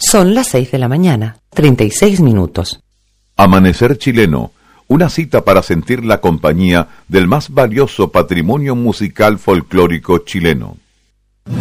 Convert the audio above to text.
Son las 6 de la mañana, 36 minutos. Amanecer chileno, una cita para sentir la compañía del más valioso patrimonio musical folclórico chileno.